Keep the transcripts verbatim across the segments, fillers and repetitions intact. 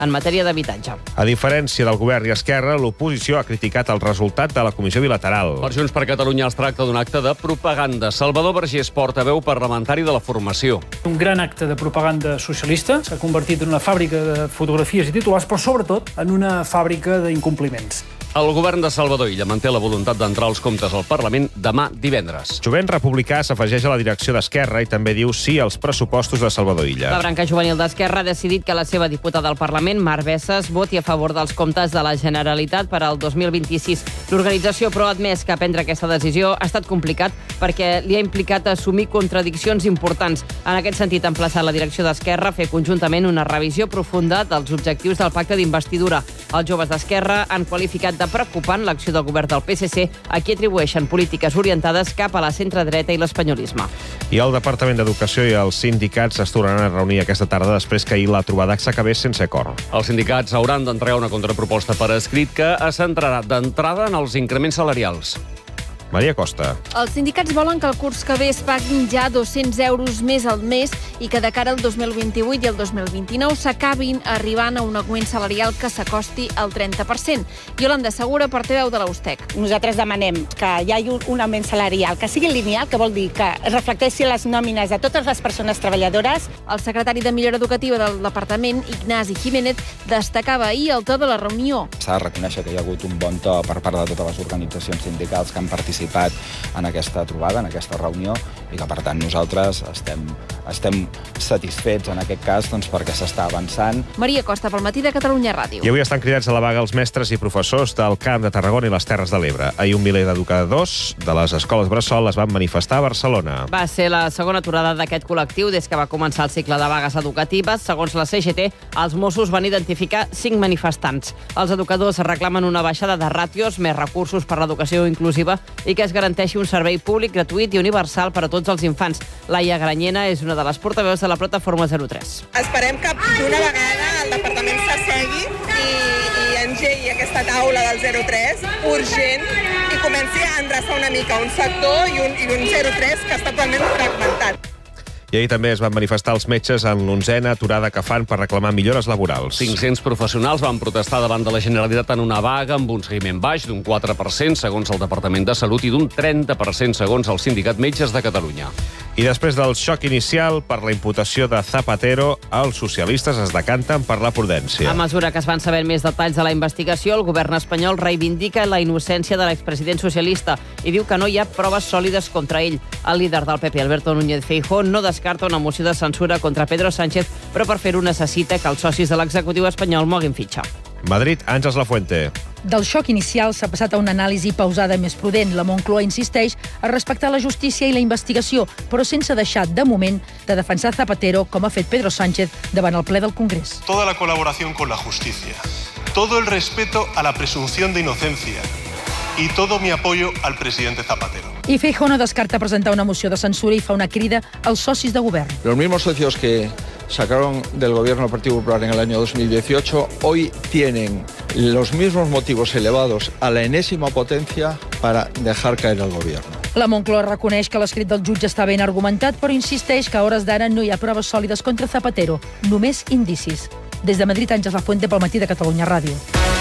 en matèria d'habitatge. A diferència del govern i Esquerra, l'oposició ha criticat el resultat de la comissió bilateral. Per Junts per Catalunya es tracta d'un acte de propaganda. Salvador Vergés, portaveu parlamentari de la formació. Un gran acte de propaganda socialista s'ha convertit en una fàbrica de fotografies i titulars, però sobretot en una fàbrica d'incompliments. El govern de Salvador Illa manté la voluntat d'entrar als comptes al Parlament demà divendres. Jovent Republicà s'afegeix a la direcció d'Esquerra i també diu sí als pressupostos de Salvador Illa. La branca juvenil d'Esquerra ha decidit que la seva diputada al Parlament, Mar Bessas, voti a favor dels comptes de la Generalitat per al dos mil vint-i-sis. L'organització, però, ha admès que prendre aquesta decisió ha estat complicat perquè li ha implicat assumir contradiccions importants. En aquest sentit, ha emplaçat la direcció d'Esquerra a fer conjuntament una revisió profunda dels objectius del pacte d'investidura. Els joves d'Esquerra han qualificat de preocupant l'acció del govern del P S C, a qui atribueixen polítiques orientades cap a la centredreta i l'espanyolisme. I el Departament d'Educació i els sindicats es tornaran a reunir aquesta tarda després que ahir la trobada s'acabés sense acord. Els sindicats hauran d'entregar una contraproposta per escrit que es centrarà d'entrada en els increments salarials. Maria Costa. Els sindicats volen que el curs que ve es paguin ja dos-cents euros més al mes i que de cara al dos mil vint-i-vuit i al dos mil vint-i-nou s'acabin arribant a un augment salarial que s'acosti al trenta per cent. Yolanda Segura, portaveu de la USTEC. Nosaltres demanem que hi hagi un augment salarial, que sigui lineal, que vol dir que es reflecteixi les nòmines de totes les persones treballadores. El secretari de Millora Educativa del Departament, Ignasi Jiménez, destacava ahir el to de la reunió. S'ha de reconèixer que hi ha hagut un bon to per part de totes les organitzacions sindicals que han participat en aquesta trobada, en aquesta reunió, i que, per tant, nosaltres estem, estem satisfets, en aquest cas, doncs, perquè s'està avançant. Maria Costa, pel Matí de Catalunya Ràdio. I avui estan cridats a la vaga els mestres i professors del Camp de Tarragona i les Terres de l'Ebre. Ahir un miler d'educadors de les escoles bressol es van manifestar a Barcelona. Va ser la segona aturada d'aquest col·lectiu des que va començar el cicle de vagues educatives. Segons la C G T, els Mossos van identificar cinc manifestants. Els educadors reclamen una baixada de ràtios, més recursos per l'educació inclusiva i que es garanteixi un servei públic, gratuït i universal per a tots els infants. Laia Granyena és una de les portaveus de la plataforma zero tres. Esperem que d'una vegada el departament s'assegui i, i engegui aquesta taula del zero tres urgent i comenci a endreçar una mica un sector i un, i un zero tres que està totalment fragmentat. I ahir també es van manifestar els metges en l'onzena aturada que fan per reclamar millores laborals. cinc-cents professionals van protestar davant de la Generalitat en una vaga amb un seguiment baix d'un quatre per cent segons el Departament de Salut i d'un trenta per cent segons el Sindicat Metges de Catalunya. I després del xoc inicial per la imputació de Zapatero, els socialistes es decanten per la prudència. A mesura que es van sabent més detalls de la investigació, el govern espanyol reivindica la innocència de l'expresident socialista i diu que no hi ha proves sòlides contra ell. El líder del P P, Alberto Núñez Feijóo, no descarta una moció de censura contra Pedro Sánchez, però per fer-ho necessita que els socis de l'executiu espanyol moguin fitxa. Madrid, Àngels Lafuente. Del xoc inicial s'ha passat a una anàlisi pausada més prudent. La Moncloa insisteix a respectar la justícia i la investigació, però sense deixar, de moment, de defensar Zapatero, com ha fet Pedro Sánchez davant el ple del Congrés. Toda la colaboración con la justicia, todo el respeto a la presunción de inocencia y todo mi apoyo al presidente Zapatero. I Feijóo no descarta presentar una moció de censura i fa una crida als socis de govern. Los mismos socios que sacaron del gobierno del Partido Popular en el año dos mil dieciocho, hoy tienen los mismos motivos elevados a la enésima potencia para dejar caer al gobierno. La Moncloa reconeix que l'escrit del jutge està ben argumentat, però insisteix que a hores d'ara no hi ha proves sòlides contra Zapatero, només indicis. Des de Madrid, Àngels Lafuente, pel Matí de Catalunya Ràdio.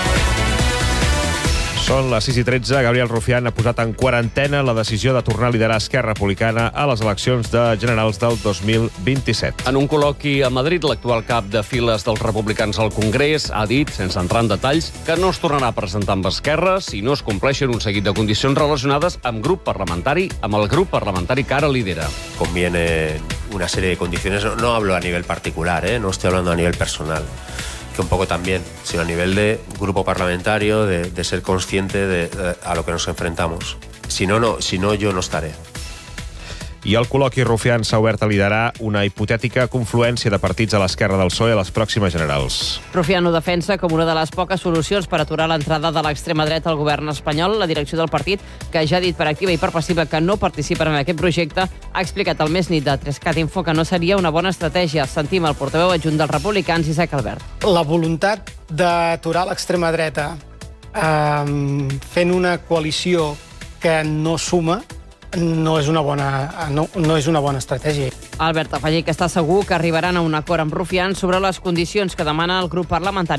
Són les sis i tretze. Gabriel Rufián ha posat en quarantena la decisió de tornar a liderar Esquerra Republicana a les eleccions de generals del dos mil vint-i-set. En un col·loqui a Madrid, l'actual cap de files dels republicans al Congrés ha dit, sense entrar en detalls, que no es tornarà a presentar amb Esquerra si no es compleixen un seguit de condicions relacionades amb grup parlamentari, amb el grup parlamentari que ara lidera. Conviene una serie de condiciones, no hablo a nivel particular, ¿eh? No estoy hablando a nivel personal, que un poco también, sino a nivel de grupo parlamentario, de, de ser consciente de, de a lo que nos enfrentamos. Si no, no, si no, yo no estaré. I el col·loqui Rufián s'ha obert a liderar una hipotètica confluència de partits a l'esquerra del P S O E a les pròximes generals. Rufián ho defensa com una de les poques solucions per aturar l'entrada de l'extrema dreta al govern espanyol. La direcció del partit, que ja ha dit per activa i per passiva que no participen en aquest projecte, ha explicat al Més Nit de Trescat Info que no seria una bona estratègia. Sentim el portaveu adjunt dels republicans, Isaac Albert. La voluntat d'aturar l'extrema dreta eh, fent una coalició que no suma no és una bona, no, no és una bona estratègia. Albert afegit que està segur que arribaran a un acord amb Rufián sobre les condicions que demana el grup parlamentari